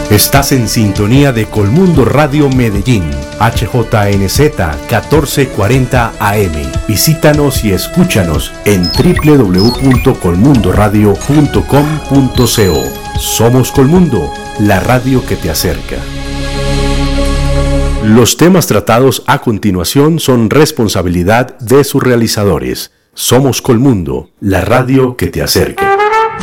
Estás en sintonía de Colmundo Radio Medellín, HJNZ 1440 AM. Visítanos y escúchanos en www.colmundoradio.com.co. Somos Colmundo, la radio que te acerca. Los temas tratados a continuación son responsabilidad de sus realizadores. Somos Colmundo, la radio que te acerca.